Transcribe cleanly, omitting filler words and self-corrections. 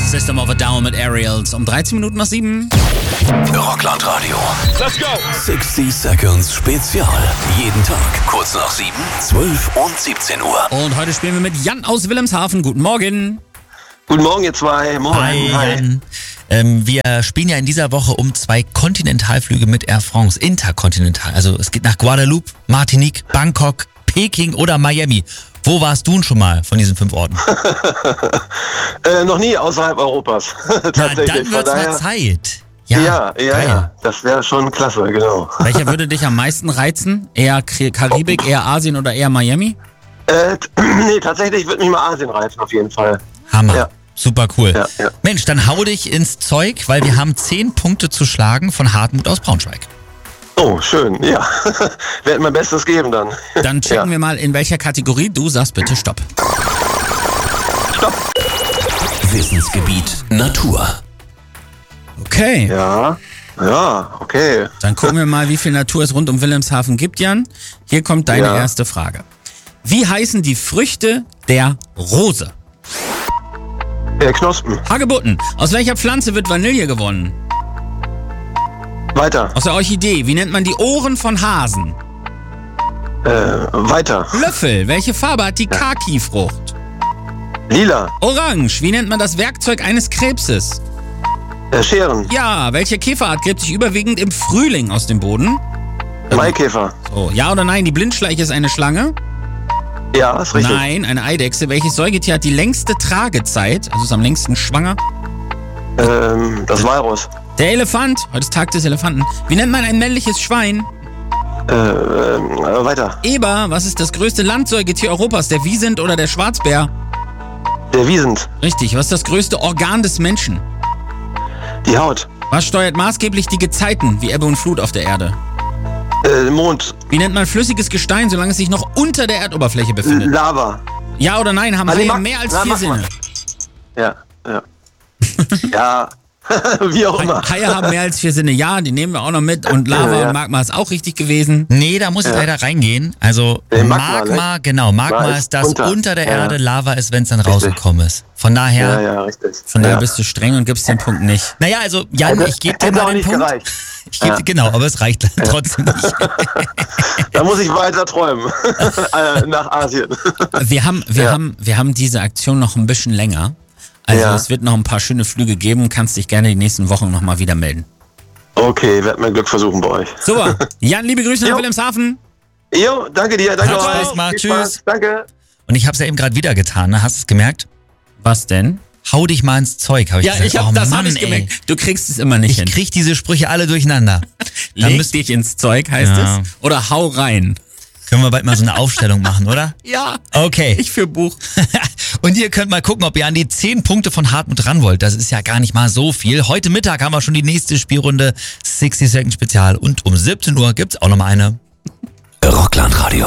System of a Down mit Aerials um 13 Minuten nach 7. Rockland Radio. Let's go! 60 Seconds Spezial. Jeden Tag kurz nach 7, 12 und 17 Uhr. Und heute spielen wir mit Jan aus Wilhelmshaven. Guten Morgen. Guten Morgen, ihr zwei. Morgen. Hi, Jan. Wir spielen ja in dieser Woche um 2 Kontinentalflüge mit Air France. Interkontinental. Also es geht nach Guadeloupe, Martinique, Bangkok, Peking oder Miami. Wo warst du denn schon mal von diesen 5 Orten? Noch nie außerhalb Europas. Na, Tatsächlich. dann wird's mal Zeit. Ja. geil. Das wäre schon klasse, genau. Welcher würde dich am meisten reizen? Eher Karibik, eher Asien oder eher Miami? Nee, tatsächlich würde mich mal Asien reizen, auf jeden Fall. Hammer. Ja. Super cool. Ja. Mensch, dann hau dich ins Zeug, weil wir haben 10 Punkte zu schlagen von Hartmut aus Braunschweig. Oh, schön, ja. Werde mein Bestes geben dann. Dann checken wir mal, in welcher Kategorie. Du sagst bitte Stopp. Stopp. Wissensgebiet Natur. Okay, Ja, okay. dann gucken wir mal, wie viel Natur es rund um Wilhelmshaven gibt, Jan. Hier kommt deine erste Frage. Wie heißen die Früchte der Rose? Knospen. Hagebutten. Aus welcher Pflanze wird Vanille gewonnen? Weiter. Aus der Orchidee. Wie nennt man die Ohren von Hasen? Weiter. Löffel. Welche Farbe hat die Kaki-Frucht? Lila. Orange. Wie nennt man das Werkzeug eines Krebses? Scheren. Ja. Welche Käferart gräbt sich überwiegend im Frühling aus dem Boden? Maikäfer. So, ja oder nein? Die Blindschleiche ist eine Schlange? Ja, ist richtig. Nein, eine Eidechse. Welches Säugetier hat die längste Tragezeit? Also ist am längsten schwanger? Das Walrus. Der Elefant. Heute ist Tag des Elefanten. Wie nennt man ein männliches Schwein? Weiter. Eber. Was ist das größte Landsäugetier Europas? Der Wiesent oder der Schwarzbär? Der Wiesent. Richtig. Was ist das größte Organ des Menschen? Die Haut. Was steuert maßgeblich die Gezeiten, wie Ebbe und Flut auf der Erde? Mond. Wie nennt man flüssiges Gestein, solange es sich noch unter der Erdoberfläche befindet? Lava. Ja oder nein? Haben Haie mehr als 4 mach Sinne? mal. Ja. Ja. Wie auch immer. Haie haben mehr als 4 Sinne. Ja, die nehmen wir auch noch mit. Und Lava und Magma ist auch richtig gewesen. Nee, da muss ich leider reingehen. Also Magma, genau. Magma ist das unter der Erde, Lava ist, wenn es dann rausgekommen ist. Von daher, Ja, richtig. Von daher bist du streng und gibst den Punkt nicht. naja, also Jan, ich gebe dir Hätte mal auch den nicht Punkt. gereicht. Ich gebe, genau, aber es reicht trotzdem nicht. Da muss ich weiter träumen. Nach Asien. Wir haben diese Aktion noch ein bisschen länger. Also es wird noch ein paar schöne Flüge geben. Kannst dich gerne die nächsten Wochen nochmal wieder melden. Okay, werde mein Glück versuchen bei euch. Super. Jan, liebe Grüße nach Wilhelmshaven. Jo, danke dir. Danke Hat euch. Spaß gemacht. Viel Spaß. Tschüss. Danke. Und ich habe es ja eben gerade wieder getan, ne? Hast du es gemerkt? Was denn? Hau dich mal ins Zeug, habe ich gesagt. Das Mann, habe ich ey. gemerkt. Du kriegst es immer nicht Ich hin. krieg diese Sprüche alle durcheinander. Da Leg dich ins Zeug, heißt Ja. es? Oder hau rein. können wir bald mal so eine Aufstellung machen, oder? Ja. Okay. Ich für Buch. Und ihr könnt mal gucken, ob ihr an die 10 Punkte von Hartmut ran wollt. Das ist ja gar nicht mal so viel. Heute Mittag haben wir schon die nächste Spielrunde 60 Second Spezial. Und um 17 Uhr gibt's auch noch mal eine. Rockland Radio.